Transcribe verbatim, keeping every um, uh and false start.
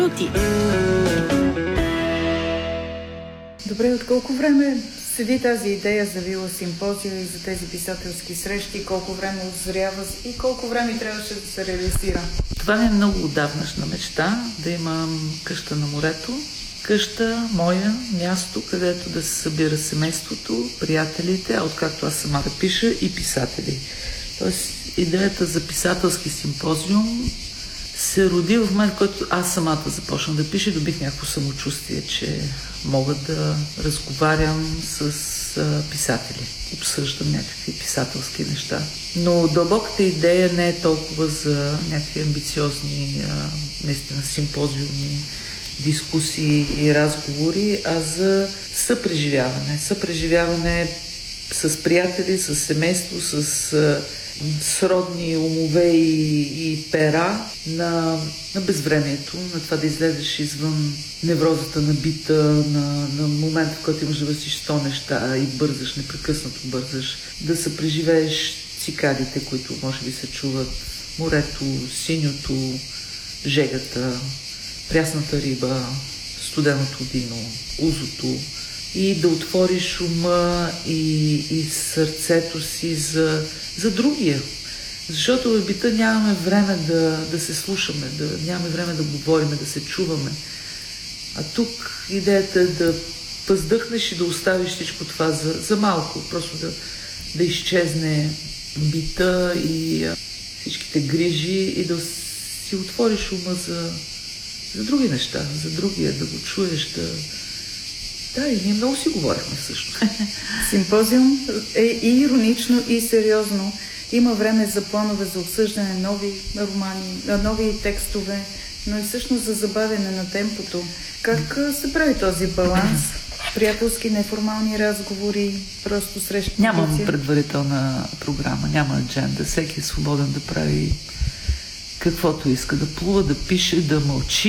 Добре, от колко време седи тази идея за Вила Симпозия и за тези писателски срещи? Колко време озрява и колко време трябваше да се реализира? Това ми е много отдавнашна мечта, да имам къща на морето. Къща, моя, място, където да се събира семейството, приятелите, а откакто аз сама да пиша, и писатели. Тоест, идеята за писателски симпозиум се роди в момент, в който аз самата започна да пиша и добих някакво самочувствие, че мога да разговарям с а, писатели, обсъждам някакви писателски неща. Но дълбоката идея не е толкова за някакви амбициозни, а, наистина симпозиуми, дискусии и разговори, а за съпреживяване. Съпреживяване с приятели, с семейство, с а, сродни умове и, и пера на, на безвремието, на това да излезеш извън неврозата на бита, на, на момента, в който имаш да вършиш сто неща и бързаш, непрекъснато бързаш, да се преживееш цикадите, които може би се чуват, морето, синьото, жегата, прясната риба, студеното вино, узото, и да отвориш ума и, и сърцето си за, за другия. Защото в бита нямаме време да, да се слушаме, да, нямаме време да говорим, да се чуваме. А тук идеята е да въздъхнеш и да оставиш всичко това за, за малко, просто да, да изчезне бита и а, всичките грижи и да си отвориш ума за, за други неща, за другия, да го чуеш, да... Да, и ние много си говорихме всъщност. Симпозиум е и иронично, и сериозно. Има време за планове за обсъждане, нови романи, нови текстове, но и всъщност за забавяне на темпото. Как се прави този баланс? Приятелски, неформални разговори, просто срещу... Нямам предварителна програма, няма адженда. Всеки е свободен да прави каквото иска, да плува, да пише, да мълчи.